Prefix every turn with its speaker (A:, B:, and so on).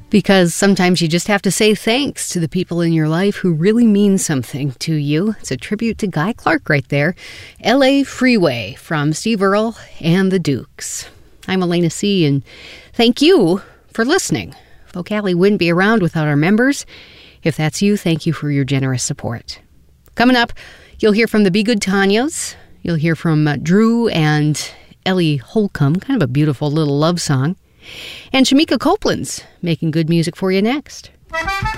A: Because sometimes you just have to say thanks to the people in your life who really mean something to you. It's a tribute to Guy Clark right there. L.A. Freeway from Steve Earle and the Dukes. I'm Elena C., and thank you for listening. Vocali wouldn't be around without our members. If that's you, thank you for your generous support. Coming up, you'll hear from the Be Good Tanyas. You'll hear from Drew and Ellie Holcomb, kind of a beautiful little love song. And Shamika Copeland's making good music for you next.